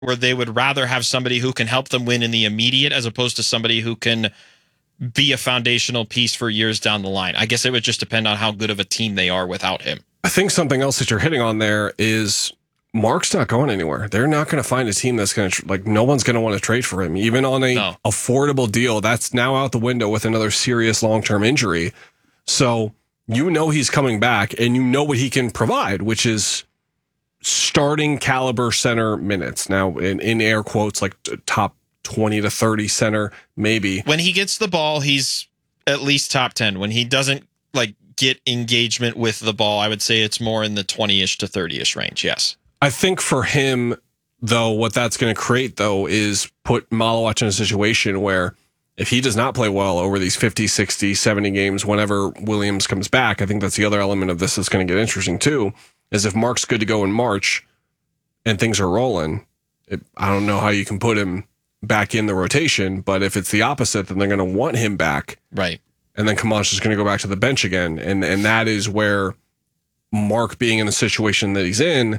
where they would rather have somebody who can help them win in the immediate as opposed to somebody who can be a foundational piece for years down the line. I guess it would just depend on how good of a team they are without him. I think something else that you're hitting on there is Mark's not going anywhere. They're not going to find a team that's going to, no one's going to want to trade for him. Even on a affordable deal, that's now out the window with another serious long-term injury. So he's coming back, and what he can provide, which is starting caliber center minutes. Now, in air quotes, like top 20 to 30 center, maybe. When he gets the ball, he's at least top 10. When he doesn't get engagement with the ball, I would say it's more in the 20-ish to 30-ish range, yes. I think for him, though, what that's going to create, though, is put Malawach in a situation where if he does not play well over these 50, 60, 70 games, whenever Williams comes back, I think that's the other element of this that's going to get interesting, too, is if Mark's good to go in March and things are rolling, I don't know how you can put him back in the rotation, but if it's the opposite, then they're going to want him back. Right. And then Camacho's going to go back to the bench again. And that is where Mark being in the situation that he's in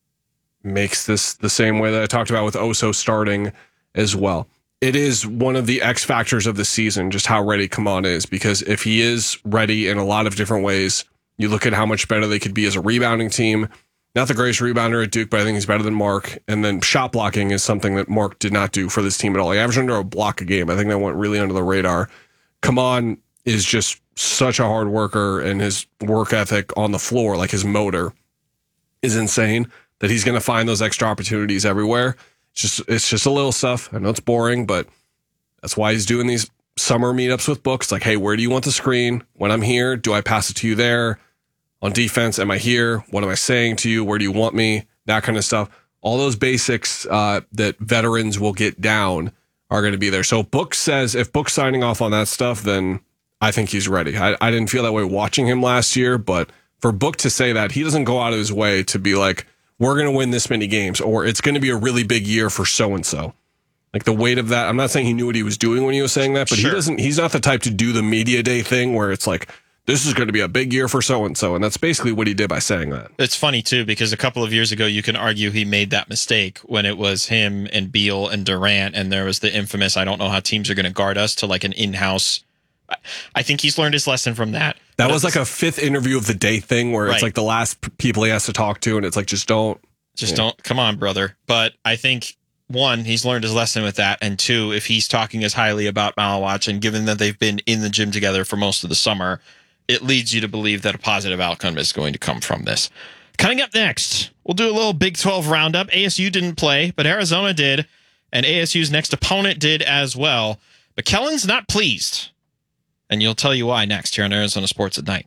makes this the same way that I talked about with Oso starting as well. It is one of the X factors of the season, just how ready Kaman is, because if he is ready in a lot of different ways, you look at how much better they could be as a rebounding team. Not the greatest rebounder at Duke, but I think he's better than Mark. And then shot blocking is something that Mark did not do for this team at all. He averaged under a block a game. I think that went really under the radar. Kaman is just such a hard worker, and his work ethic on the floor, like his motor, is insane, that he's going to find those extra opportunities everywhere. It's just a little stuff. I know it's boring, but that's why he's doing these summer meetups with books. Like, hey, where do you want the screen? When I'm here, do I pass it to you there? On defense, am I here? What am I saying to you? Where do you want me? That kind of stuff. All those basics that veterans will get down are going to be there. So Book says if Book's signing off on that stuff, then I think he's ready. I didn't feel that way watching him last year, but for Book to say that, he doesn't go out of his way to be like, we're going to win this many games, or it's going to be a really big year for so-and-so. Like the weight of that, I'm not saying he knew what he was doing when he was saying that, but he's not the type to do the media day thing where it's like, this is going to be a big year for so-and-so, and that's basically what he did by saying that. It's funny, too, because a couple of years ago, you can argue he made that mistake when it was him and Beal and Durant, and there was the infamous, I don't know how teams are going to guard us, to like an in-house. I think he's learned his lesson from that. That was like a fifth interview of the day thing where it's like the last people he has to talk to, and it's like, just don't. Come on, brother. But I think, one, he's learned his lesson with that, and two, if he's talking as highly about Malawach, and given that they've been in the gym together for most of the summer, it leads you to believe that a positive outcome is going to come from this. Coming up next, we'll do a little Big 12 roundup. ASU didn't play, but Arizona did, and ASU's next opponent did as well. But Kellen's not pleased, and you'll tell you why next here on Arizona Sports at Night.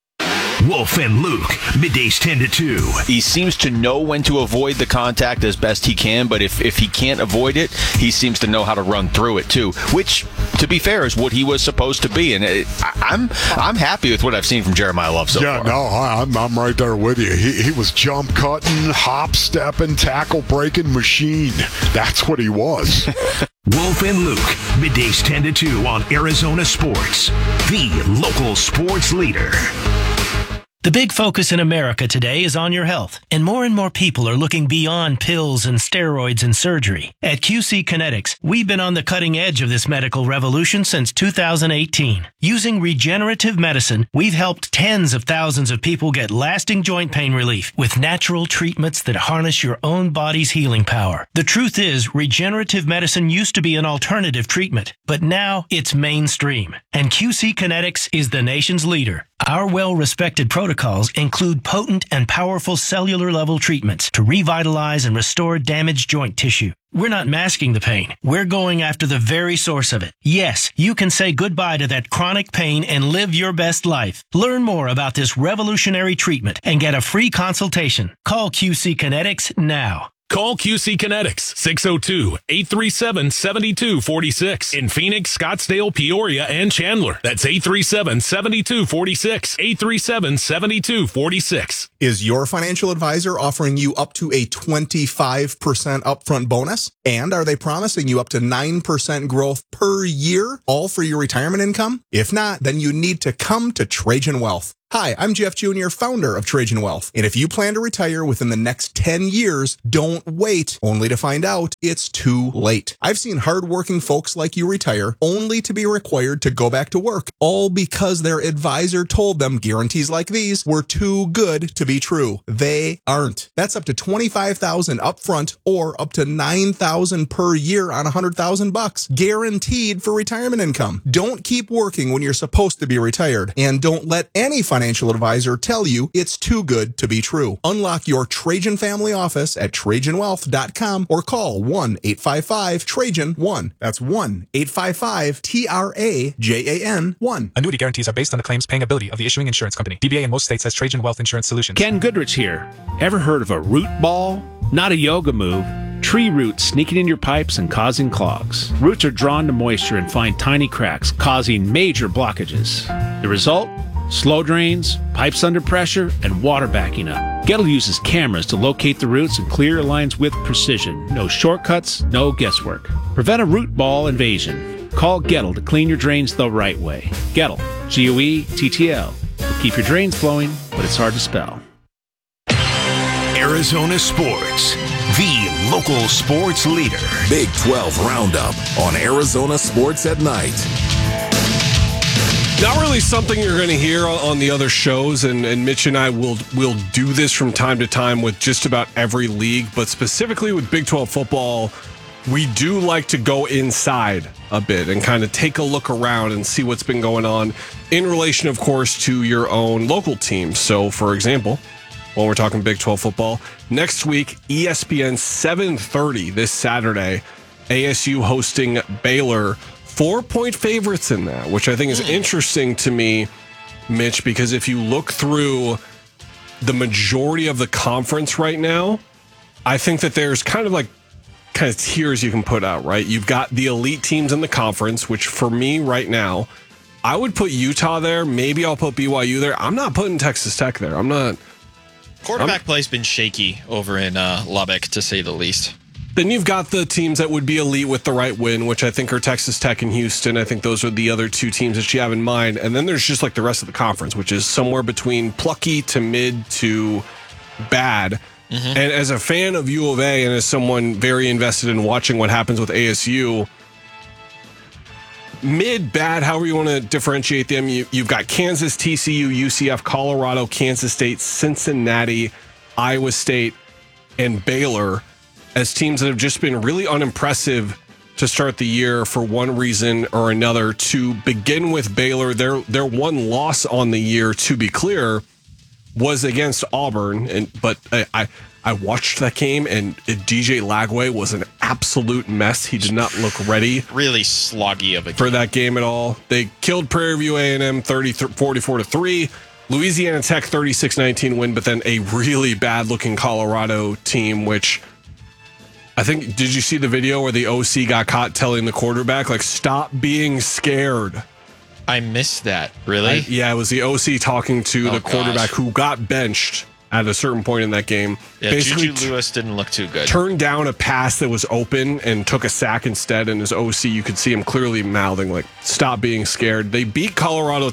Wolf and Luke, middays 10 to 2. He seems to know when to avoid the contact as best he can, but if he can't avoid it, he seems to know how to run through it too, which, to be fair, is what he was supposed to be. And I'm happy with what I've seen from Jeremiah Love so far. Yeah, no, I'm right there with you. He was jump cutting, hop stepping, tackle breaking machine. That's what he was. Wolf and Luke, middays 10 to 2 on Arizona Sports, the local sports leader. The big focus in America today is on your health, and more people are looking beyond pills and steroids and surgery. At QC Kinetics, we've been on the cutting edge of this medical revolution since 2018. Using regenerative medicine, we've helped tens of thousands of people get lasting joint pain relief with natural treatments that harness your own body's healing power. The truth is, regenerative medicine used to be an alternative treatment, but now it's mainstream, and QC Kinetics is the nation's leader. Our well-respected protocols include potent and powerful cellular-level treatments to revitalize and restore damaged joint tissue. We're not masking the pain. We're going after the very source of it. Yes, you can say goodbye to that chronic pain and live your best life. Learn more about this revolutionary treatment and get a free consultation. Call QC Kinetics now. Call QC Kinetics, 602-837-7246. In Phoenix, Scottsdale, Peoria, and Chandler. That's 837-7246. 837-7246. Is your financial advisor offering you up to a 25% upfront bonus? And are they promising you up to 9% growth per year, all for your retirement income? If not, then you need to come to Trajan Wealth. Hi, I'm Jeff Jr., founder of Trajan Wealth. And if you plan to retire within the next 10 years, don't wait only to find out it's too late. I've seen hardworking folks like you retire only to be required to go back to work, all because their advisor told them guarantees like these were too good to be true. They aren't. That's up to $25,000 upfront or up to $9,000 per year on $100,000, guaranteed for retirement income. Don't keep working when you're supposed to be retired, and don't let any financial advisor tell you it's too good to be true. Unlock your Trajan family office at TrajanWealth.com or call 1-855-TRAJAN-1. That's 1-855-TRAJAN-1. Annuity guarantees are based on the claims paying ability of the issuing insurance company. DBA in most states has Trajan Wealth Insurance Solutions. Ken Goodrich here. Ever heard of a root ball? Not a yoga move. Tree roots sneaking in your pipes and causing clogs. Roots are drawn to moisture and find tiny cracks, causing major blockages. The result? Slow drains, pipes under pressure, and water backing up. Gettle uses cameras to locate the roots and clear your lines with precision. No shortcuts, no guesswork. Prevent a root ball invasion. Call Gettle to clean your drains the right way. Gettle, G-O-E-T-T-L. Will keep your drains flowing, but it's hard to spell. Arizona Sports, the local sports leader. Big 12 Roundup on Arizona Sports at Night. Not really something you're going to hear on the other shows, and Mitch and I will do this from time to time with just about every league, but specifically with Big 12 football, we do like to go inside a bit and kind of take a look around and see what's been going on in relation, of course, to your own local team. So, for example, when we're talking Big 12 football, next week, ESPN 7:30 this Saturday, ASU hosting Baylor. 4-point favorites in that, which I think is interesting to me, Mitch, because if you look through the majority of the conference right now, I think that there's kind of tiers you can put out, right? You've got the elite teams in the conference, which for me right now, I would put Utah there. Maybe I'll put BYU there. I'm not putting Texas Tech there. Quarterback play's been shaky over in Lubbock, to say the least. Then you've got the teams that would be elite with the right win, which I think are Texas Tech and Houston. I think those are the other two teams that you have in mind. And then there's just like the rest of the conference, which is somewhere between plucky to mid to bad. Mm-hmm. And as a fan of U of A and as someone very invested in watching what happens with ASU, mid, bad, however you want to differentiate them, you've got Kansas, TCU, UCF, Colorado, Kansas State, Cincinnati, Iowa State, and Baylor as teams that have just been really unimpressive to start the year for one reason or another. To begin with, Baylor, their one loss on the year, to be clear, was against Auburn. But I watched that game, and DJ Lagway was an absolute mess. He did not look ready. Really sloggy of a game. For that game at all. They killed Prairie View A&M 44-3. Louisiana Tech 36-19 win, but then a really bad-looking Colorado team, which I think, did you see the video where the OC got caught telling the quarterback, stop being scared? I missed that. Really? Yeah, it was the OC talking to the quarterback who got benched at a certain point in that game. Yeah, basically, Juju Lewis didn't look too good. Turned down a pass that was open and took a sack instead, and his OC, you could see him clearly mouthing, stop being scared. They beat Colorado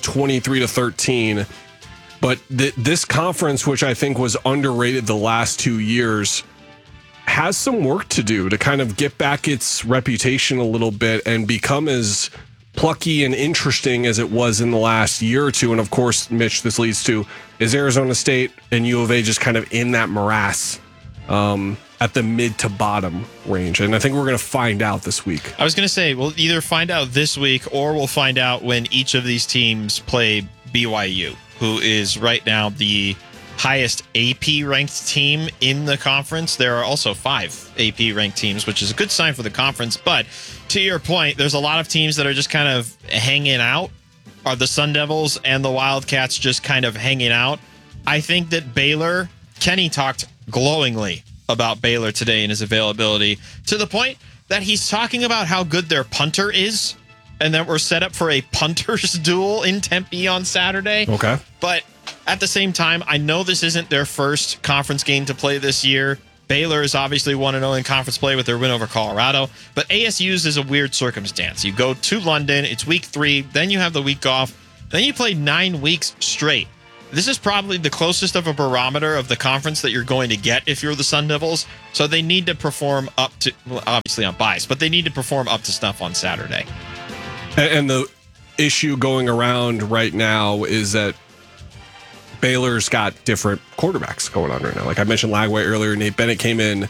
23-13, but this conference, which I think was underrated the last 2 years, has some work to do to kind of get back its reputation a little bit and become as plucky and interesting as it was in the last year or two. And of course, Mitch, this leads to, is Arizona State and U of A just kind of in that morass at the mid to bottom range? And I think we're going to find out this week. I was going to say, we'll either find out this week or we'll find out when each of these teams play BYU, who is right now the highest AP ranked team in the conference. There are also 5 AP ranked teams, which is a good sign for the conference. But to your point, there's a lot of teams that are just kind of hanging out. Are the Sun Devils and the Wildcats just kind of hanging out? I think that Baylor, Kenny talked glowingly about Baylor today and his availability, to the point that he's talking about how good their punter is and that we're set up for a punter's duel in Tempe on Saturday. Okay. But at the same time, I know this isn't their first conference game to play this year. Baylor is obviously 1-0 in conference play with their win over Colorado. But ASU's is a weird circumstance. You go to London, it's week 3, then you have the week off, then you play 9 weeks straight this is probably the closest of a barometer of the conference that you're going to get if you're the Sun Devils. So they need to perform up to, well, obviously I'm biased, but they need to perform up to snuff on Saturday. And the issue going around right now is that Baylor's got different quarterbacks going on right now. Like I mentioned Lagway earlier, Nate Bennett came in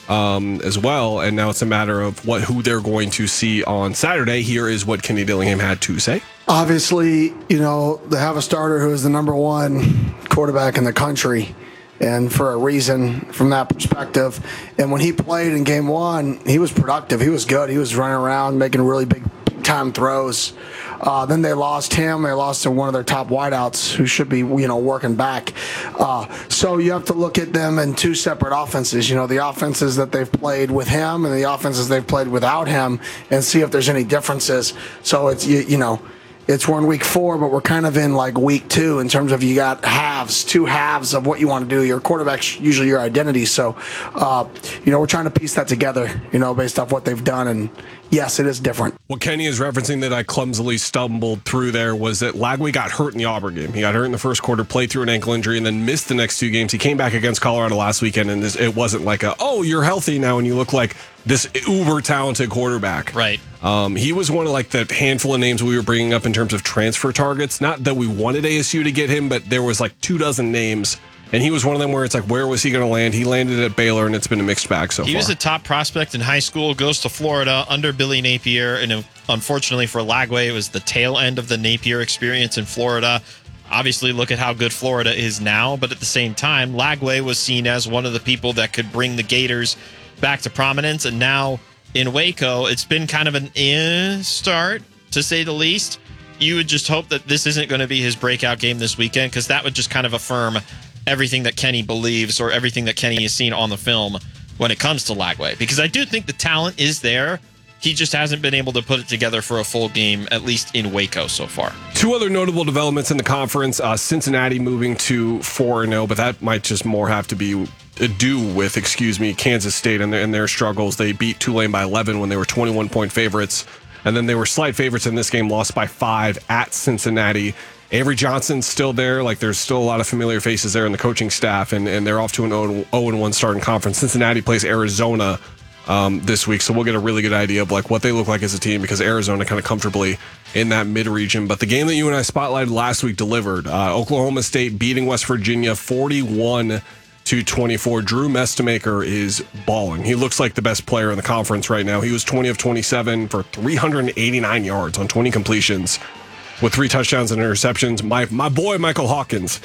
as well, and now it's a matter of who they're going to see on Saturday. Here is what Kenny Dillingham had to say. Obviously, they have a starter who is the number one quarterback in the country, and for a reason from that perspective. And when he played in game one, he was productive. He was good. He was running around making really big time throws. Then they lost him. They lost to one of their top wideouts who should be, working back. So you have to look at them in two separate offenses. The offenses that they've played with him and the offenses they've played without him, and see if there's any differences. So it's, we're in week 4, but we're kind of in like week 2 in terms of you got two halves of what you want to do. Your quarterback's usually your identity. So, we're trying to piece that together, based off what they've done. And yes, it is different. What Kenny is referencing that I clumsily stumbled through there was that Lagway got hurt in the Auburn game. He got hurt in the first quarter, played through an ankle injury, and then missed the next 2 games. He came back against Colorado last weekend, and it wasn't like you're healthy now and you look like this uber talented quarterback. Right. He was one of like the handful of names we were bringing up in terms of transfer targets. Not that we wanted ASU to get him, but there was like 24 names. And he was one of them where it's like, where was he going to land? He landed at Baylor, and it's been a mixed bag so far. He was a top prospect in high school, goes to Florida under Billy Napier, and unfortunately for Lagway, it was the tail end of the Napier experience in Florida. Obviously, look at how good Florida is now, but at the same time, Lagway was seen as one of the people that could bring the Gators back to prominence, and now in Waco, it's been kind of an start, to say the least. You would just hope that this isn't going to be his breakout game this weekend, because that would just kind of affirm everything that Kenny believes or everything that Kenny has seen on the film when it comes to Lagway. Because I do think the talent is there. He just hasn't been able to put it together for a full game, at least in Waco so far. 2 other notable developments in the conference. Cincinnati moving to 4-0, but that might just more have to be Kansas State and their struggles. They beat Tulane by 11 when they were 21-point favorites. And then they were slight favorites in this game, lost by 5 at Cincinnati. Avery Johnson's still there. Like, there's still a lot of familiar faces there in the coaching staff, and they're off to an 0-1 start in conference. Cincinnati plays Arizona this week, so we'll get a really good idea of like what they look like as a team, because Arizona kind of comfortably in that mid-region. But the game that you and I spotlighted last week delivered. Oklahoma State beating West Virginia 41-24. Drew Mestemaker is balling. He looks like the best player in the conference right now. He was 20 of 27 for 389 yards on 20 completions, with 3 touchdowns and interceptions. My boy, Michael Hawkins.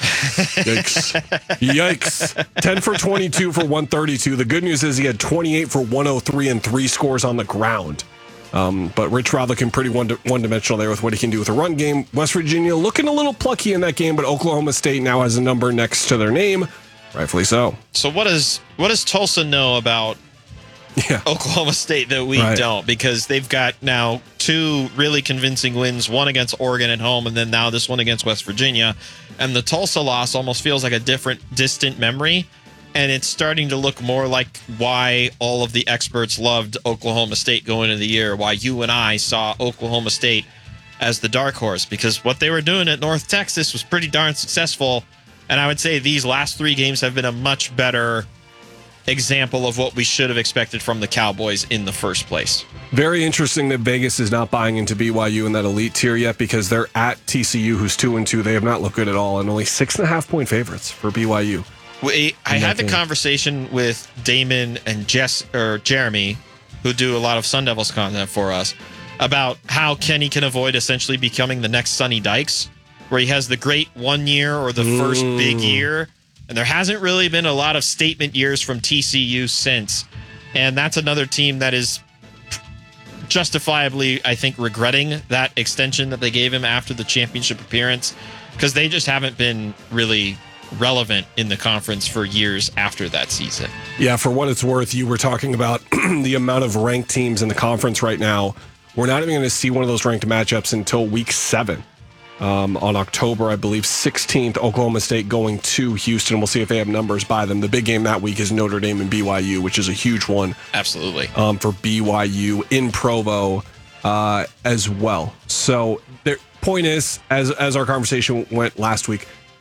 Yikes. 10 for 22 for 132. The good news is he had 28 for 103 and 3 scores on the ground. But Rich Rod looking pretty one-dimensional there with what he can do with a run game. West Virginia looking a little plucky in that game, but Oklahoma State now has a number next to their name. Rightfully so. So what does Tulsa know about Oklahoma State that we don't? Because they've got now 2 really convincing wins, one against Oregon at home, and then now this one against West Virginia. And the Tulsa loss almost feels like a distant memory. And it's starting to look more like why all of the experts loved Oklahoma State going into the year, why you and I saw Oklahoma State as the dark horse, because what they were doing at North Texas was pretty darn successful. And I would say these last 3 games have been a much better example of what we should have expected from the Cowboys in the first place. Very interesting that Vegas is not buying into BYU in that elite tier yet, because they're at TCU, who's 2-2. They have not looked good at all, and only 6.5-point favorites for BYU. I had the conversation with Damon and Jeremy, who do a lot of Sun Devils content for us, about how Kenny can avoid essentially becoming the next Sonny Dykes, where he has the great 1 year or the first big year. And there hasn't really been a lot of statement years from TCU since. And that's another team that is justifiably, I think, regretting that extension that they gave him after the championship appearance, because they just haven't been really relevant in the conference for years after that season. Yeah, for what it's worth, you were talking about the amount of ranked teams in the conference right now. We're not even going to see one of those ranked matchups until week 7. On October, I believe, 16th, Oklahoma State going to Houston. We'll see if they have numbers by them. The big game that week is Notre Dame and BYU, which is a huge one. Absolutely. For BYU in Provo as well. So the point is, as our conversation went last week,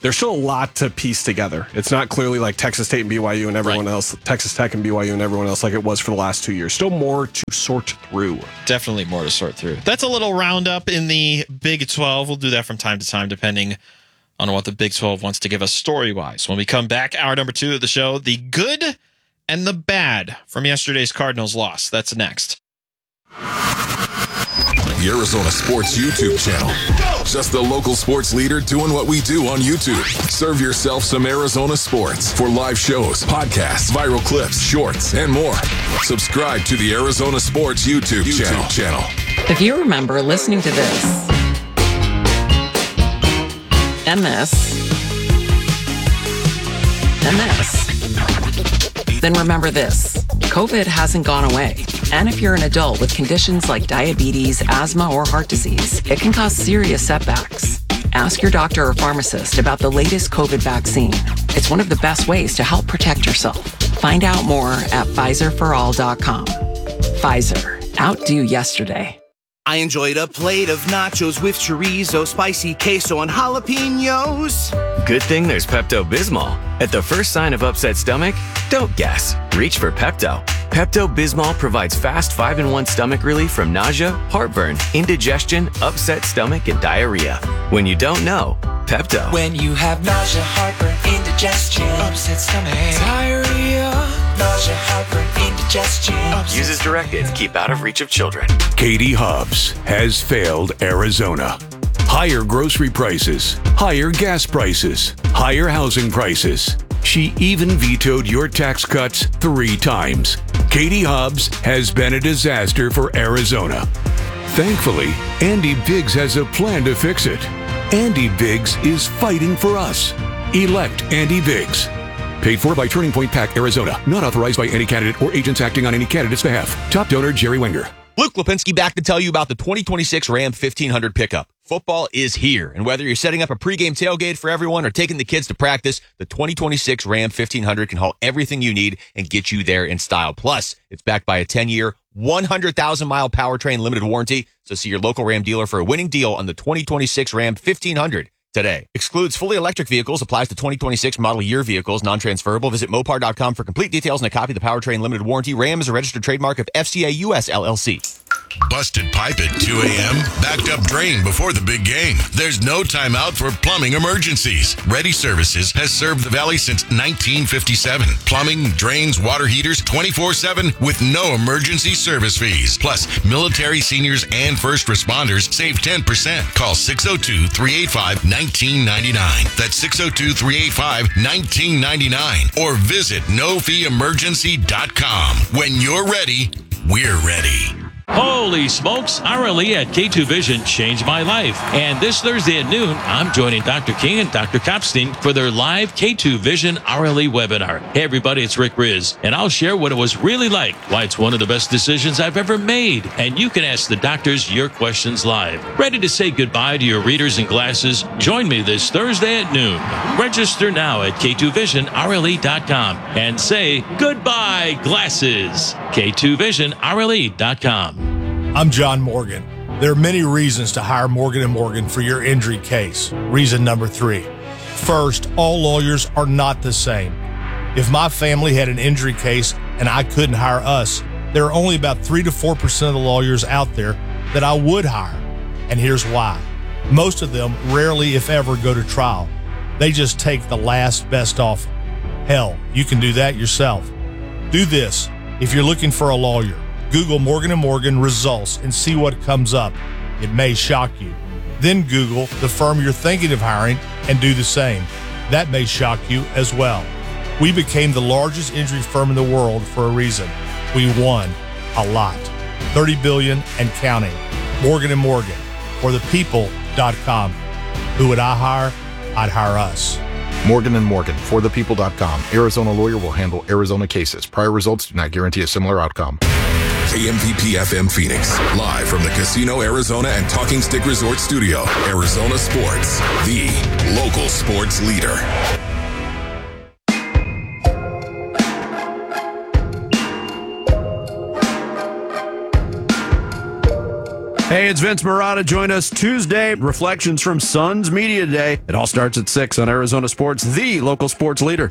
there's still a lot to piece together. It's not clearly like Texas State and BYU and everyone else, Texas Tech and BYU and everyone else like it was for the last 2 years. Still more to sort through. Definitely more to sort through. That's a little roundup in the Big 12. We'll do that from time to time, depending on what the Big 12 wants to give us story-wise. When we come back, hour number 2 of the show, the good and the bad from yesterday's Cardinals loss. That's next. The Arizona Sports YouTube channel. Just the local sports leader doing what we do on YouTube. Serve yourself some Arizona sports for live shows, podcasts, viral clips, shorts, and more. Subscribe to the Arizona Sports YouTube channel. If you remember listening to this and this and this, then remember this. COVID hasn't gone away. And if you're an adult with conditions like diabetes, asthma, or heart disease, it can cause serious setbacks. Ask your doctor or pharmacist about the latest COVID vaccine. It's one of the best ways to help protect yourself. Find out more at PfizerForAll.com. Pfizer. Outdo yesterday. I enjoyed a plate of nachos with chorizo, spicy queso, and jalapenos. Good thing there's Pepto-Bismol. At the first sign of upset stomach, don't guess. Reach for Pepto. Pepto-Bismol provides fast 5-in-1 stomach relief from nausea, heartburn, indigestion, upset stomach, and diarrhea. When you don't know, Pepto. When you have nausea, heartburn, indigestion, upset stomach, diarrhea, nausea, heartburn, indigestion. Use as directed. Keep out of reach of children. Katie Hobbs has failed Arizona. Higher grocery prices, higher gas prices, higher housing prices. She even vetoed your tax cuts 3 times. Katie Hobbs has been a disaster for Arizona. Thankfully, Andy Biggs has a plan to fix it. Andy Biggs is fighting for us. Elect Andy Biggs. Paid for by Turning Point PAC, Arizona. Not authorized by any candidate or agents acting on any candidate's behalf. Top donor, Jerry Wenger. Luke Lipinski back to tell you about the 2026 Ram 1500 pickup. Football is here, and whether you're setting up a pregame tailgate for everyone or taking the kids to practice, the 2026 Ram 1500 can haul everything you need and get you there in style. Plus, it's backed by a 10-year, 100,000-mile powertrain limited warranty, so see your local Ram dealer for a winning deal on the 2026 Ram 1500 today. Excludes fully electric vehicles, applies to 2026 model year vehicles, non-transferable. Visit Mopar.com for complete details and a copy of the powertrain limited warranty. Ram is a registered trademark of FCA US LLC. Busted pipe at 2 a.m., backed up drain before the big game. There's no timeout for plumbing emergencies. Ready Services has served the Valley since 1957. Plumbing, drains, water heaters, 24/7 with no emergency service fees. Plus, military, seniors, and first responders save 10%. Call 602-385-1999. That's 602-385-1999. Or visit nofeeemergency.com. When you're ready, we're ready. Holy smokes, hourly at K2 Vision changed my life. And this Thursday at noon, I'm joining Dr. King and Dr. Kopstein for their live K2 Vision hourly webinar. Hey everybody, it's Rick Riz, and I'll share what it was really like, why it's one of the best decisions I've ever made. And you can ask the doctors your questions live. Ready to say goodbye to your readers and glasses? Join me this Thursday at noon. Register now at K2VisionHourly.com and say goodbye glasses. K2VisionHourly.com. I'm John Morgan. There are many reasons to hire Morgan & Morgan for your injury case. Reason number 3. First, all lawyers are not the same. If my family had an injury case and I couldn't hire us, there are only about 3 to 4% of the lawyers out there that I would hire. And here's why. Most of them rarely, if ever, go to trial. They just take the last best offer. Hell, you can do that yourself. Do this. If you're looking for a lawyer, Google Morgan & Morgan results and see what comes up. It may shock you. Then Google the firm you're thinking of hiring and do the same. That may shock you as well. We became the largest injury firm in the world for a reason. We won a lot. $30 billion and counting. Morgan & Morgan, or thepeople.com. Who would I hire? I'd hire us. Morgan & Morgan, forthepeople.com. Arizona lawyer will handle Arizona cases. Prior results do not guarantee a similar outcome. KMVP FM Phoenix, live from the Casino Arizona and Talking Stick Resort Studio. Arizona Sports, the local sports leader. Hey, it's Vince Marotta. Join us Tuesday. Reflections from Suns Media Day. It all starts at 6 on Arizona Sports, the local sports leader.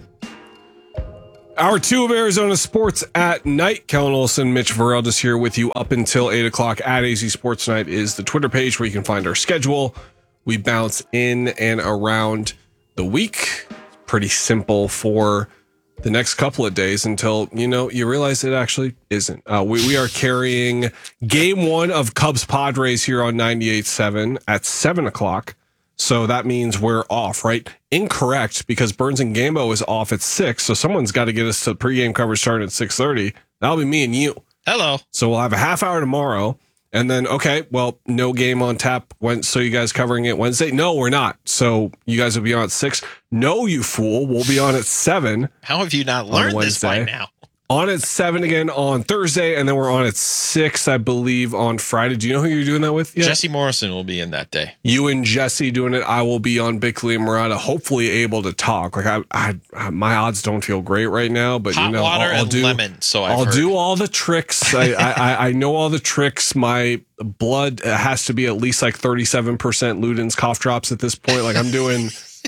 Hour 2 of Arizona Sports at Night. Kellen Olson, Mitch Vareldas here with you up until 8 o'clock. At AZ Sports Night is the Twitter page where you can find our schedule. We bounce in and around the week. Pretty simple for the next couple of days until, you realize it actually isn't. We are carrying game 1 of Cubs Padres here on 98.7 at 7 o'clock. So that means we're off, right? Incorrect, because Burns and Gambo is off at 6. So someone's got to get us to pregame coverage starting at 6:30. That'll be me and you. Hello. So we'll have a half hour tomorrow. And then, okay, well, no game on tap. So you guys covering it Wednesday? No, we're not. So you guys will be on at 6. No, you fool. We'll be on at 7. How have you not learned this by now? On at 7 again on Thursday, and then we're on at 6, I believe, on Friday. Do you know who you're doing that with yet? Jesse Morrison will be in that day. You and Jesse doing it. I will be on Bickley and Murata, hopefully able to talk. Like I my odds don't feel great right now, but Hot water I'll and do lemon. So I'll do all the tricks. I know all the tricks. My blood has to be at least like 37% Luden's cough drops at this point. Like I'm doing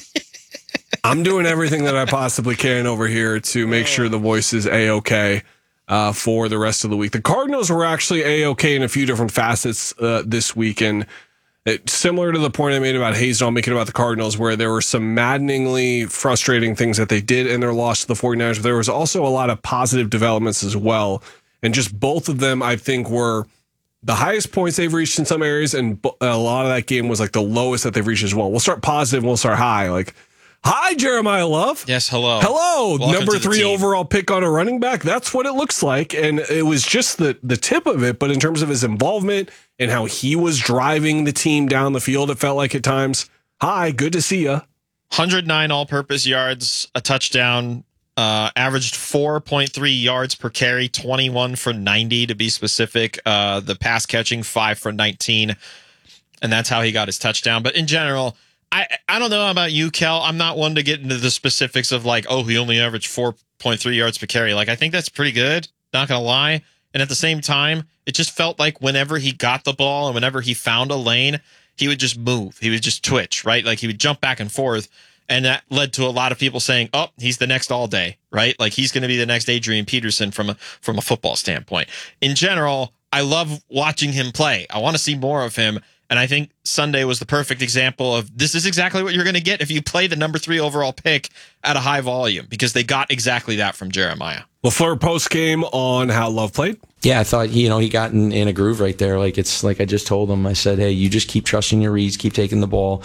everything that I possibly can over here to make sure the voice is A-okay for the rest of the week. The Cardinals were actually A-okay in a few different facets this week. And similar to the point I made about Hayes, I'll make it about the Cardinals, where there were some maddeningly frustrating things that they did in their loss to the 49ers. But there was also a lot of positive developments as well. And just both of them, I think, were the highest points they've reached in some areas. And a lot of that game was like the lowest that they've reached as well. We'll start positive and we'll start high. Like, hi, Jeremiah Love. Yes, hello. Hello. Welcome Number to the 3 team. overall pick on a running back. That's what it looks like. And it was just the tip of it. But in terms of his involvement and how he was driving the team down the field, it felt like at times. Hi, good to see you. 109 all-purpose yards, a touchdown, averaged 4.3 yards per carry, 21 for 90 to be specific. The pass catching, 5 for 19. And that's how he got his touchdown. But in general, I don't know about you, Kel. I'm not one to get into the specifics of like, oh, he only averaged 4.3 yards per carry. Like, I think that's pretty good. Not going to lie. And at the same time, it just felt like whenever he got the ball and whenever he found a lane, he would just move. He would just twitch, right? Like he would jump back and forth. And that led to a lot of people saying, oh, he's the next all day, right? Like he's going to be the next Adrian Peterson from a football standpoint. In general, I love watching him play. I want to see more of him. And I think Sunday was the perfect example of this is exactly what you're going to get if you play the number 3 overall pick at a high volume, because they got exactly that from Jeremiah. LaFleur post game on how Love played. Yeah, I thought, he got in a groove right there. Like, it's like I just told him, I said, hey, you just keep trusting your reads, keep taking the ball.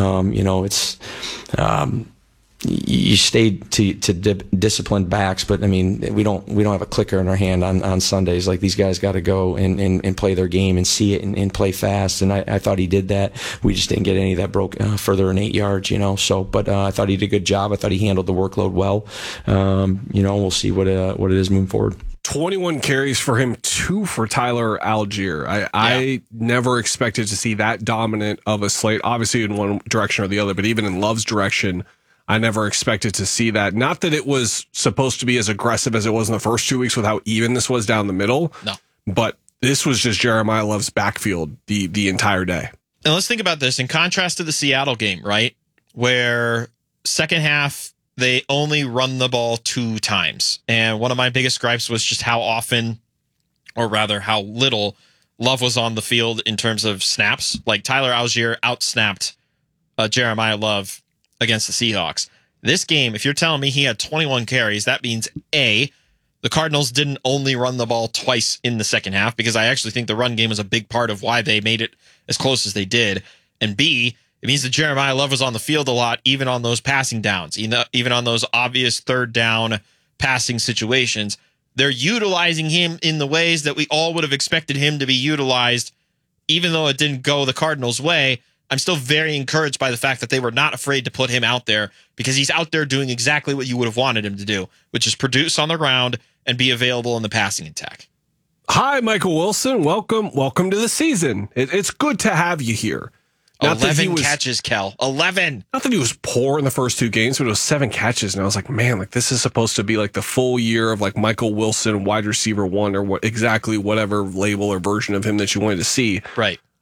You stayed to disciplined backs, but I mean, we don't have a clicker in our hand on Sundays. Like, these guys got to go and play their game and see it and play fast. And I thought he did that. We just didn't get any that broke further than 8 yards, So, but I thought he did a good job. I thought he handled the workload well. We'll see what it is moving forward. 21 carries for him, 2 for Tyler Algier. I never expected to see that dominant of a slate, obviously in one direction or the other, but even in Love's direction, I never expected to see that. Not that it was supposed to be as aggressive as it was in the first 2 weeks with how even this was down the middle. No. But this was just Jeremiah Love's backfield the entire day. And let's think about this in contrast to the Seattle game, right? Where second half, they only run the ball 2 times. And one of my biggest gripes was just how often, or rather how little, Love was on the field in terms of snaps. Like Tyler Algier outsnapped Jeremiah Love against the Seahawks. This game, if you're telling me he had 21 carries, that means A, the Cardinals didn't only run the ball twice in the second half, because I actually think the run game was a big part of why they made it as close as they did. And B, it means that Jeremiah Love was on the field a lot, even on those passing downs, even on those obvious third down passing situations. They're utilizing him in the ways that we all would have expected him to be utilized, even though it didn't go the Cardinals' way. I'm still very encouraged by the fact that they were not afraid to put him out there, because he's out there doing exactly what you would have wanted him to do, which is produce on the ground and be available in the passing attack. Hi, Michael Wilson. Welcome to the season. It's good to have you here. Not 11 catches, Kel. 11. Not that he was poor in the first 2 games, but it was 7 catches. And I was like, man, like this is supposed to be like the full year of like Michael Wilson, wide receiver 1, or whatever label or version of him that you wanted to see. Right.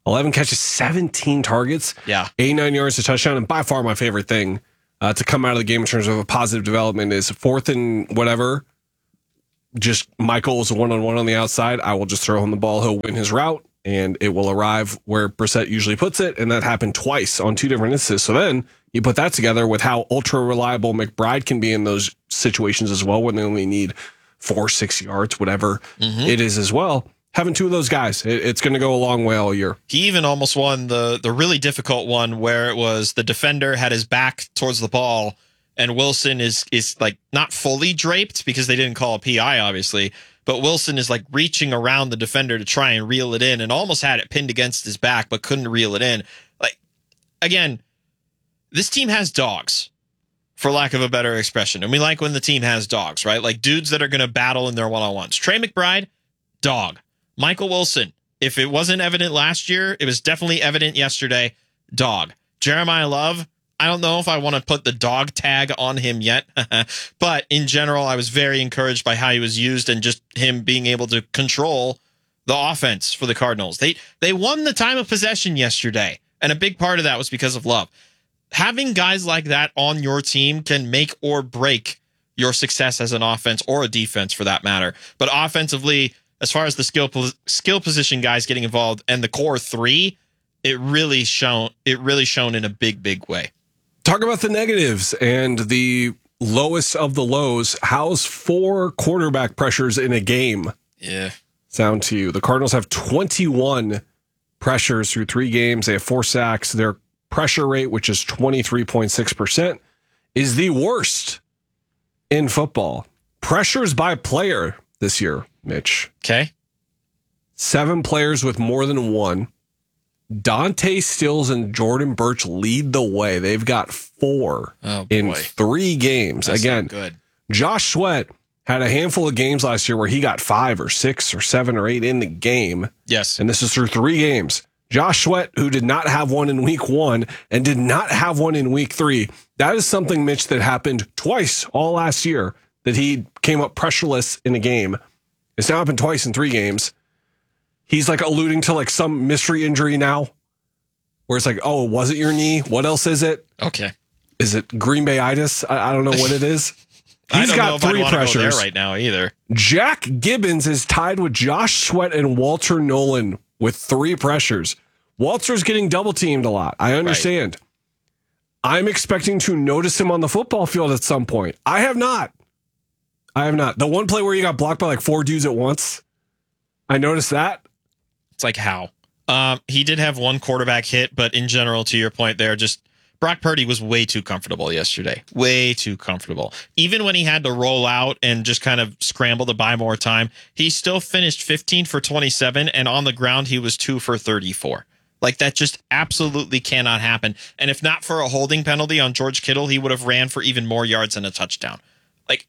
11 catches, 17 targets, 89 yards to touchdown. And by far my favorite thing to come out of the game in terms of a positive development is 4th and whatever. Just Michael's one-on-one on the outside. I will just throw him the ball. He'll win his route, and it will arrive where Brissett usually puts it. And that happened twice on 2 different instances. So then you put that together with how ultra-reliable McBride can be in those situations as well, when they only need 4-6 yards, whatever it is as well. Having 2 of those guys, it's going to go a long way all year. He even almost won the really difficult one where it was the defender had his back towards the ball, and Wilson is like not fully draped because they didn't call a PI, obviously, but Wilson is like reaching around the defender to try and reel it in, and almost had it pinned against his back, but couldn't reel it in. Like, again, this team has dogs, for lack of a better expression. And we like when the team has dogs, right? Like dudes that are going to battle in their one-on-ones. Trey McBride, dog. Michael Wilson, if it wasn't evident last year, it was definitely evident yesterday, dog. Jeremiah Love, I don't know if I want to put the dog tag on him yet, but in general, I was very encouraged by how he was used and just him being able to control the offense for the Cardinals. They won the time of possession yesterday, and a big part of that was because of Love. Having guys like that on your team can make or break your success as an offense or a defense for that matter. But offensively, as far as the skill position guys getting involved and the core 3, it really shown in a big way. Talk about the negatives and the lowest of the lows. How's 4 quarterback pressures in a game sound to you? The Cardinals have 21 pressures through 3 games. They have 4 sacks. Their pressure rate, which is 23.6%, is the worst in football. Pressures by player this year, Mitch. Okay. 7 players with more than 1. Dante Stills and Jordan Burch lead the way. They've got 4 in 3 games. That's Again, good. Josh Sweat had a handful of games last year where he got 5 or 6 or 7 or 8 in the game. Yes. And this is through 3 games. Josh Sweat, who did not have one in week 1 and did not have one in week 3. That is something, Mitch, that happened twice all last year, that he came up pressureless in a game. It's now happened twice in 3 games. He's like alluding to like some mystery injury now where it's like, oh, was it your knee? What else is it? Okay. Is it Green Bay-itis? I don't know what it is. I He's don't got know if I'd 3 want to go pressures there right now either. Jack Gibbons is tied with Josh Sweat and Walter Nolan with 3 pressures. Walter's getting double teamed a lot. I understand. Right. I'm expecting to notice him on the football field at some point. I have not. The one play where he got blocked by like 4 dudes at once, I noticed that. It's like how? He did have 1 quarterback hit, but in general, to your point there, just Brock Purdy was way too comfortable yesterday. Way too comfortable. Even when he had to roll out and just kind of scramble to buy more time, he still finished 15 for 27, and on the ground, he was 2 for 34. Like, that just absolutely cannot happen. And if not for a holding penalty on George Kittle, he would have ran for even more yards and a touchdown. Like,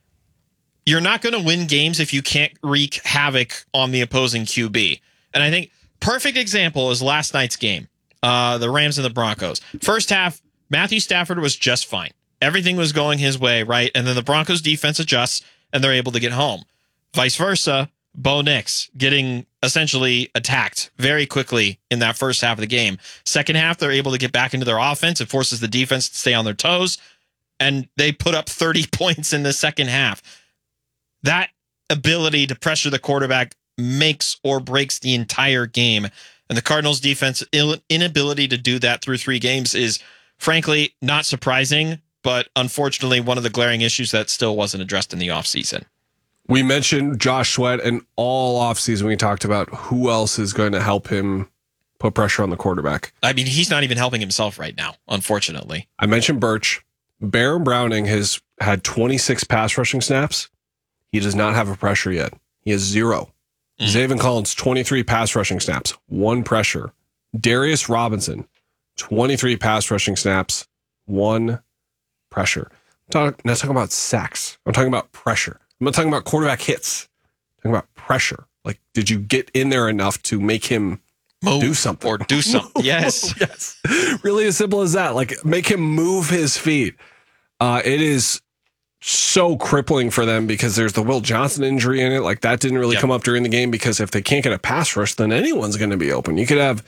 you're not going to win games if you can't wreak havoc on the opposing QB. And I think perfect example is last night's game, the Rams and the Broncos. First half, Matthew Stafford was just fine. Everything was going his way, right? And then the Broncos defense adjusts, and they're able to get home. Vice versa, Bo Nix getting essentially attacked very quickly in that first half of the game. Second half, they're able to get back into their offense. It forces the defense to stay on their toes, and they put up 30 points in the second half. That ability to pressure the quarterback makes or breaks the entire game. And the Cardinals' defense inability to do that through 3 games is, frankly, not surprising, but unfortunately one of the glaring issues that still wasn't addressed in the offseason. We mentioned Josh Sweat, and all offseason we talked about who else is going to help him put pressure on the quarterback. I mean, he's not even helping himself right now, unfortunately. I mentioned Burch. Baron Browning has had 26 pass rushing snaps. He does not have a pressure yet. He has 0. Zaven Collins, 23 pass rushing snaps, 1 pressure. Darius Robinson, 23 pass rushing snaps, 1 pressure. I'm not talking about sacks. I'm talking about pressure. I'm not talking about quarterback hits. I'm talking about pressure. Like, did you get in there enough to make him do something? Or do something. Yes. Yes. Really as simple as that. Like, make him move his feet. It is so crippling for them because there's the Will Johnson injury in it. Like, that didn't really come up during the game because if they can't get a pass rush, then anyone's going to be open. You could have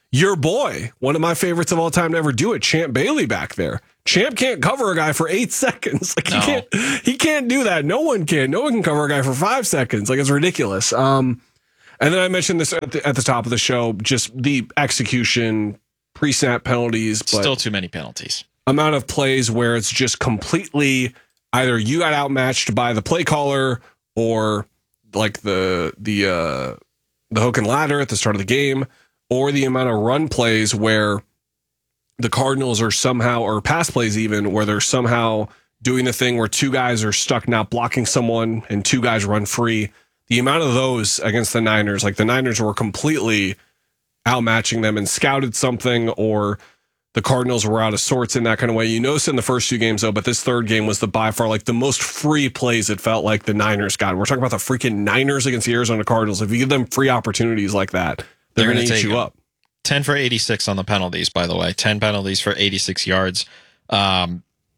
your boy, one of my favorites of all time to ever do it, Champ Bailey back there. Champ can't cover a guy for 8 seconds. Like he can't do that. No one can. No one can cover a guy for 5 seconds. Like, it's ridiculous. And then I mentioned this at the top of the show, just the execution, pre-snap penalties. But still too many penalties. Amount of plays where it's just completely either you got outmatched by the play caller or like the hook and ladder at the start of the game, or the amount of run plays where the Cardinals are somehow, or pass plays even, where they're somehow doing the thing where 2 guys are stuck now blocking someone and 2 guys run free. The amount of those against the Niners, like the Niners were completely outmatching them and scouted something, or the Cardinals were out of sorts in that kind of way. You notice in the first 2 games, though, but this third game was by far like the most free plays it felt like the Niners got. We're talking about the freaking Niners against the Arizona Cardinals. If you give them free opportunities like that, they're going to eat you up. 10 for 86 on the penalties, by the way. 10 penalties for 86 yards. I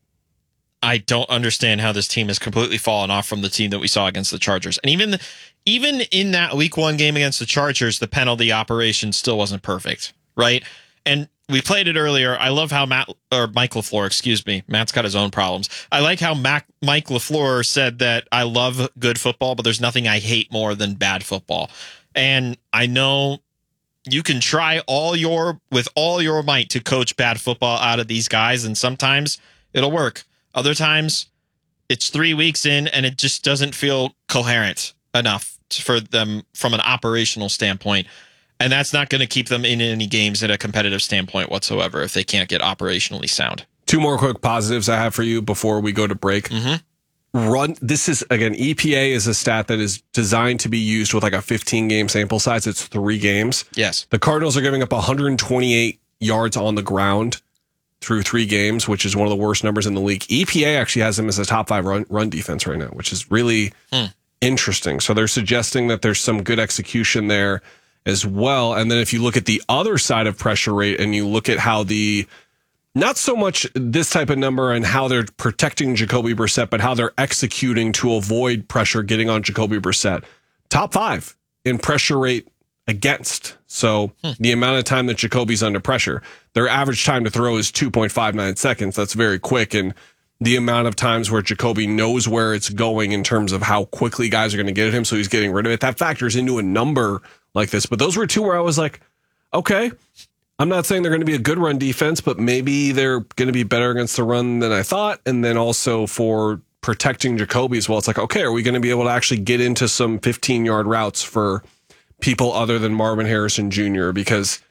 don't understand how this team has completely fallen off from the team that we saw against the Chargers. And even in that week 1 game against the Chargers, the penalty operation still wasn't perfect, right? And we played it earlier. I love how Mike LaFleur, Matt's got his own problems. I like how Mike LaFleur said that I love good football, but there's nothing I hate more than bad football. And I know you can try with all your might to coach bad football out of these guys, and sometimes it'll work. Other times it's 3 weeks in and it just doesn't feel coherent enough for them from an operational standpoint. And that's not going to keep them in any games at a competitive standpoint whatsoever if they can't get operationally sound. 2 more quick positives I have for you before we go to break. Run. This is, again, EPA is a stat that is designed to be used with like a 15-game sample size. It's 3 games. Yes. The Cardinals are giving up 128 yards on the ground through 3 games, which is one of the worst numbers in the league. EPA actually has them as a top 5 run defense right now, which is really interesting. So they're suggesting that there's some good execution there as well. And then if you look at the other side of pressure rate and you look at how not so much this type of number and how they're protecting Jacoby Brissett, but how they're executing to avoid pressure getting on Jacoby Brissett. Top 5 in pressure rate against. So the amount of time that Jacoby's under pressure, their average time to throw is 2.59 seconds. That's very quick. And the amount of times where Jacoby knows where it's going in terms of how quickly guys are going to get at him, so he's getting rid of it, that factors into a number like this. But those were 2 where I was like, okay, I'm not saying they're going to be a good run defense, but maybe they're going to be better against the run than I thought. And then also for protecting Jacoby as well, it's like, okay, are we going to be able to actually get into some 15-yard routes for people other than Marvin Harrison Jr.? Because